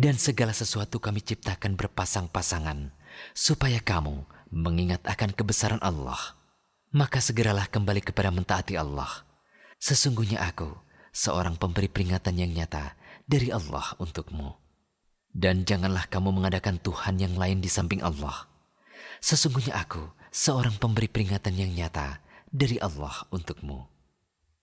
Dan segala sesuatu kami ciptakan berpasang-pasangan, supaya kamu mengingat akan kebesaran Allah. Maka segeralah kembali kepada mentaati Allah. Sesungguhnya aku seorang pemberi peringatan yang nyata dari Allah untukmu. Dan janganlah kamu mengadakan Tuhan yang lain di samping Allah. Sesungguhnya aku seorang pemberi peringatan yang nyata dari Allah untukmu.